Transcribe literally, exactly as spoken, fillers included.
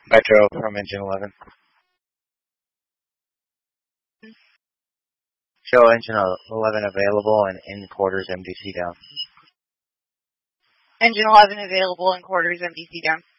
Metro from engine eleven. Show engine eleven available and in quarters M D C down. Engine eleven available and quarters M D C down.